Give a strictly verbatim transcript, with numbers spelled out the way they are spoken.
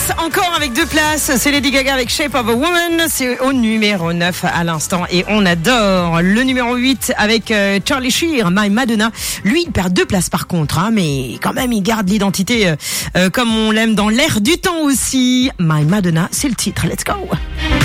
encore avec deux places, c'est Lady Gaga avec Shape of a Woman, c'est au numéro neuf à l'instant et on adore. Le numéro huit avec euh, Charlie Shear, My Madonna. Lui, il perd deux places par contre, hein, mais quand même il garde l'identité euh, euh, comme on l'aime dans l'air du temps aussi. My Madonna, c'est le titre, let's go.